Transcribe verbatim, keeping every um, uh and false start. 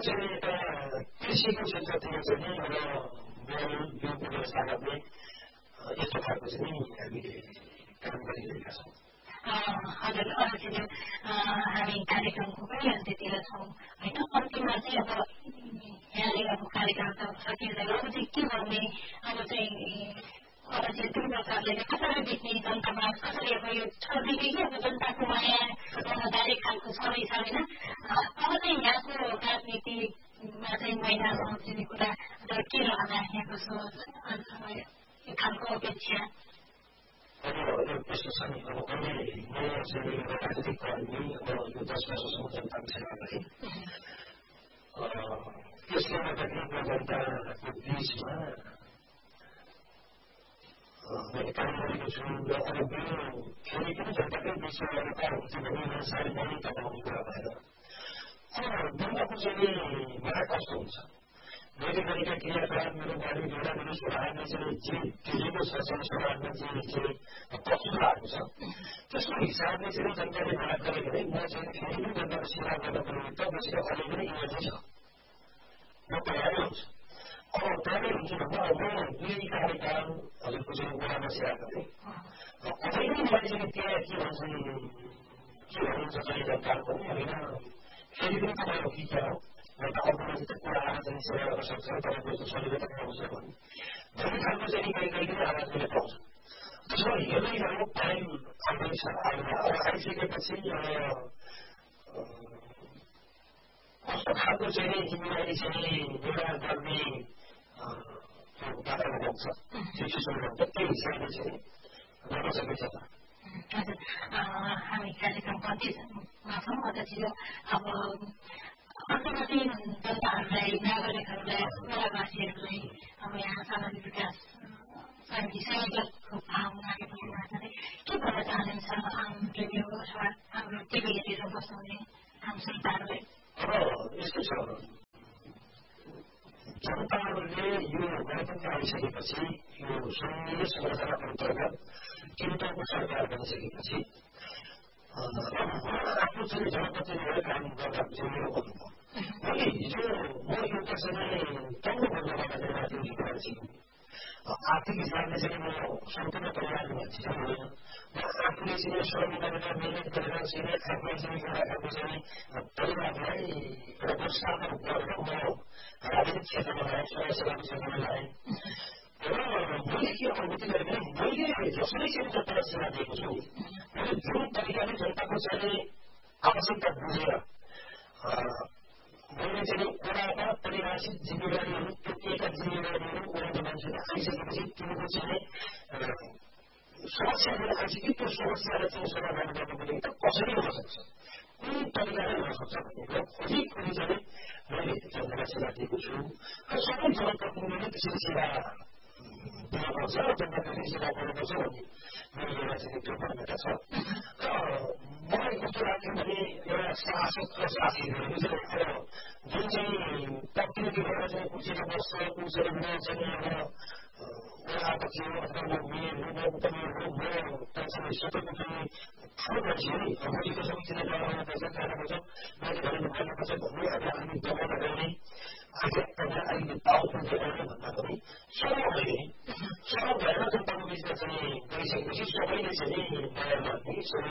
चाहिँ एउटा कृषिको क्षेत्रतिर चाहिँ अब यो व्यवस्था गर्ने यस्तो खालको चाहिँ हामीले काम गरिरहेका छौँ। हजुर अझै हामी कार्यक्रमको पनि अन्त्यतिर छौँ होइन। अन्तिममा चाहिँ अब यहाँले अब कार्यक्रम त सकिँदैन, अब चाहिँ के गर्ने, अब चाहिँ अब चाहिँ दुर्गा सरले कसरी देख्ने जनतामा, कसरी अब यो छोडिदिने कि अब जनताको माया ममताले खालको सबै छ होइन। अब चाहिँ यहाँको राजनीतिमा चाहिँ महिला पहुँच्ने कुरा के रहला, यहाँको सोच यो खालको अपेक्षा? अब त्यस्तो छ नि, अब अहिले म चाहिँ राजनीतिक कर्मी, अब यो दस वर्षसम्म जनताको सेवा गरेँ। त्यसले गर्दाखेरि म जनताको बिचमा मैले काम गरेको छु र अब मेरो फेरि पनि जनताकै बिचमा एउटा काम हुन्छ भने म साह्रै पनि तपाईँको कुरा भएर अब जनताको चाहिँ मलाई कस्तो हुन्छ, मैले गरेका क्रियाकलाप, मेरो बानी बेहोरा, मेरो स्वभावमा चाहिँ जे टिकेको छ, संस्कारमा जे चाहिँ कस्तो लागेको छ, त्यसको हिसाबले चाहिँ जनताले मलाई गरे भने म चाहिँ फेरि पनि जनताको सेवा गर्नको निमित्त मसित अझै पनि इनर्जी छ, म तयारै हुन्छु। अब तयारै हुन्छु भन्दा अब म दुई कार्यकाल हजुरको चाहिँ उहाँमा सेवा गरेँ, अझै पनि मलाई चाहिँ त्यहाँ के भन्छ के भनिन्छ चाहिँ जनताको पनि होइन, फेरि पनि तपाईँ हो कि क्या हो, र त अर्को मान्छे कुरा आएर चाहिँ सेवा गर्न सक्छ, तपाईँको यस्तो सजिलो त पाउँछ भन्ने भन्ने खालको चाहिँ कहीँ कहीँ पनि आवाज मैले पाउँछु। त्यसमा हेर्दै जानु टाइम आउँदैछ, आउँदा अब आइसकेपछि कस्तो खालको चाहिँ जिम्मेवारी चाहिँ निर्वाह गर्ने त्यो वातावरण छ, सिचुएसन हुन्छ, त्यो हिसाबले चाहिँ गर्न सकिन्छ त। हजुर, हामी कार्यक्रमको अन्त्यमा छौँ अध्यक्ष। अब अन्त्यमा चाहिँ जनताहरूलाई, नागरिकहरूलाई, वडावासीहरूलाई अब यहाँ सामाजिक विकास समिति संयोजकको भावनाले पनि के भन्न चाहनुहुन्छ आम रेडियो अथवा हाम्रो टिभी हेरेर बस्नुहुने आम श्रोताहरूलाई? अब यस्तो छ, जनताहरूले यो गणतन्त्र आइसकेपछि, यो सङ्घीय संरचना अन्तर्गत केन्द्रको सरकार बनिसकेपछि आफ्नो चाहिँ जनप्रतिनिधिलाई काम गर्दा चाहिँ मेरो अनुभव, मैले हिजो म एउटा चाहिँ तल्लो वर्गबाट चाहिँ माथि उठेको मान्छे हुँ। आर्थिक हिसाबले चाहिँ म सम्पूर्ण परिवारको मान्छे होइन, म आफूले चाहिँ श्रम गरेर मेहनत गरेर चाहिँ आफूले चाहिँ एउटा खालको चाहिँ परिवारलाई एउटा व्यवस्थापन गरेर म राजनीतिक क्षेत्रमा लगाएँ, समाजसेवाको क्षेत्रमा लगाएँ र मैले के अनुभूति गरेँ भने मैले जसरी चाहिँ जनतालाई सेवा दिएको छु, मैले जुन तरिकाले जनताको चाहिँ आवश्यकता बुझेर मैले चाहिँ वडाका परिभाषित जिम्मेवारीहरू, तोकिएका जिम्मेवारीहरू वडाको मान्छेले आइसकेपछि तिनीहरू चाहिँ समस्याहरू आइसक्यो, त्यो समस्यालाई चाहिँ समाधान गर्नको लागि त कसरी हुन सक्छ, कुन तरिकाले हुन सक्छ भन्ने कुरा खोजी खोजी चाहिँ मैले जनतालाई सेवा दिएको छु र सबै जनप्रतिनिधिले त्यसरी सेवा दिनुपर्छ, जनताको सेवा गर्नुपर्छ भन्ने मेरो एउटा चाहिँ त्यो मान्यता छ। र मलाई कस्तो लाग्यो भने एउटा शासक र शासीहरू चाहिँ अब जुन चाहिँ प्रतिनिधि भएर चाहिँ कुर्सीमा बस्छ, कुर्सीमा चाहिँ अब उहाँपछि अथवा म मेयर हो, म उपमेयर हो, म त्यहाँसँग सबैको चाहिँ ठुलो मान्छे नि, मैले त सबै चिना जानु पर्छ, जानु पर्छ, मैले भनेको मान्नुपर्छ भन्ने अब हामी दबाउ लगाउने आगे अहिले दाउ पुग्दै आउने भन्दा पनि सरल भए सरल भएर जनताको बिचमा चाहिँ गइसकेपछि सबैले चाहिँ दया गर्ने,